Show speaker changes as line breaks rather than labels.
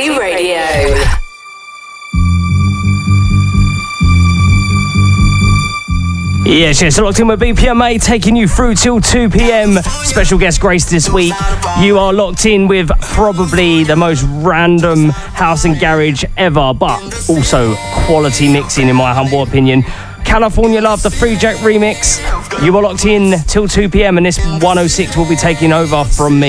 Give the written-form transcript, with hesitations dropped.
Absolute Radio.
Yes, locked in with BPMA, taking you through till 2 p.m. Special guest Grace this week. You are locked in with probably the most random house and garage ever, but also quality mixing in my humble opinion. California Love, the Free Jack remix. You are locked in till 2 p.m. and this 106 will be taking over from me.